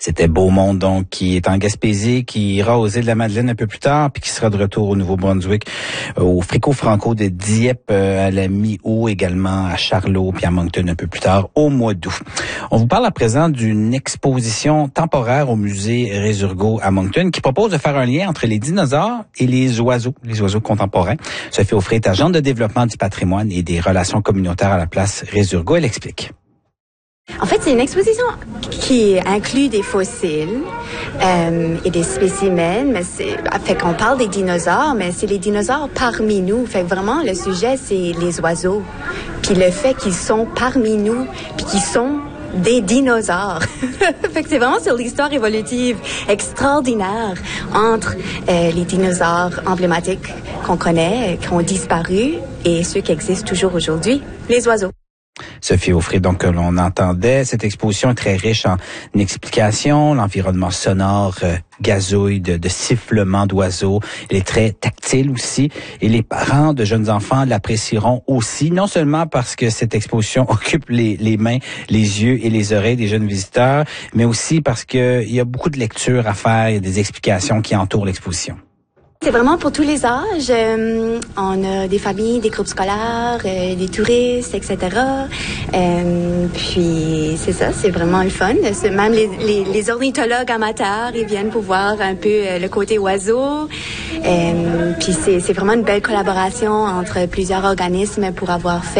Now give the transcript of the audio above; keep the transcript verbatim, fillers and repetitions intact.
C'était Beaumont, donc, qui est en Gaspésie, qui ira aux îles de la Madeleine un peu plus tard, puis qui sera de retour au Nouveau-Brunswick, euh, au Frico-Franco de Dieppe euh, à la mi-août, également à Charlot, puis à Moncton un peu plus tard, au mois d'août. On vous parle à présent d'une exposition temporaire au musée Résurgo à Moncton, qui propose de faire un lien entre les dinosaures et les oiseaux, les oiseaux contemporains. Sophie Aufrey est agente de développement du patrimoine et des relations communautaires à la place Résurgo. Elle explique. En fait, c'est une exposition qui inclut des fossiles euh, et des spécimens, mais c'est, fait qu'on parle des dinosaures, mais c'est les dinosaures parmi nous. Fait que vraiment, le sujet, c'est les oiseaux. Puis le fait qu'ils sont parmi nous, puis qu'ils sont des dinosaures. Fait que c'est vraiment sur l'histoire évolutive extraordinaire entre euh, les dinosaures emblématiques qu'on connaît, qui ont disparu, et ceux qui existent toujours aujourd'hui, les oiseaux. Sophie Aufrey, donc, que l'on entendait. Cette exposition est très riche en explications. L'environnement sonore euh, gazouille de, de sifflements d'oiseaux. Elle est très tactile aussi. Et les parents de jeunes enfants l'apprécieront aussi, non seulement parce que cette exposition occupe les, les mains, les yeux et les oreilles des jeunes visiteurs, mais aussi parce que il y a beaucoup de lectures à faire. Il y a des explications qui entourent l'exposition. C'est vraiment pour tous les âges. Euh, on a des familles, des groupes scolaires, euh, des touristes, et cetera. Euh, puis c'est ça, c'est vraiment le fun. C'est même les, les, les ornithologues amateurs, ils viennent pour voir un peu euh, le côté oiseau. Euh, puis c'est, c'est vraiment une belle collaboration entre plusieurs organismes pour avoir fait